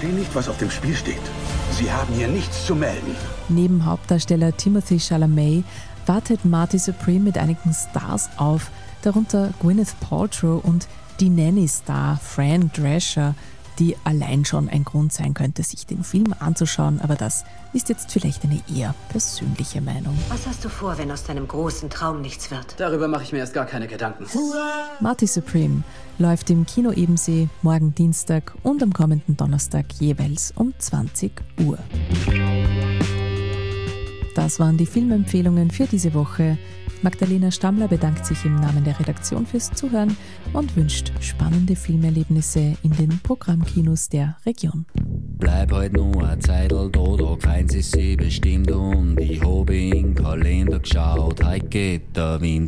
verstehe nicht, was auf dem Spiel steht. Sie haben hier nichts zu melden. Neben Hauptdarsteller Timothée Chalamet wartet Marty Supreme mit einigen Stars auf, darunter Gwyneth Paltrow und die Nanny-Star Fran Drescher, die allein schon ein Grund sein könnte, sich den Film anzuschauen, aber das ist jetzt vielleicht eine eher persönliche Meinung. Was hast du vor, wenn aus deinem großen Traum nichts wird? Darüber mache ich mir erst gar keine Gedanken. Marty Supreme läuft im Kino Ebensee morgen Dienstag und am kommenden Donnerstag jeweils um 20 Uhr. Das waren die Filmempfehlungen für diese Woche. Magdalena Stammler bedankt sich im Namen der Redaktion fürs Zuhören und wünscht spannende Filmerlebnisse in den Programmkinos der Region. Bleib halt nur eine Zeitl da freuen sie sich bestimmt und ich hab in den Kalender geschaut, heute geht der Wind.